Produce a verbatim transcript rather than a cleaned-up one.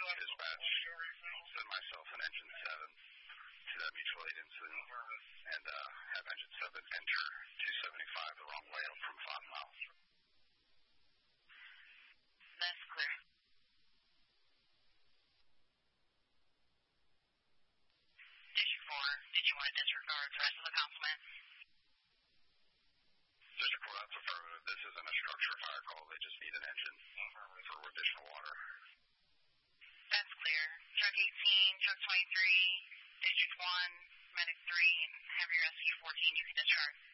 Dispatch, send myself an engine seven to that mutual aid incident and uh, have engine seven enter two seventy-five the wrong way up from five miles. That's clear. District four, did you want to disregard the rest of the compliment? District four, that's affirmative. This isn't a structure fire call. They just need an engine for additional water. That's clear. Truck eighteen, truck twenty-three, District one, Medic three, and Heavy Rescue fourteen, you can discharge.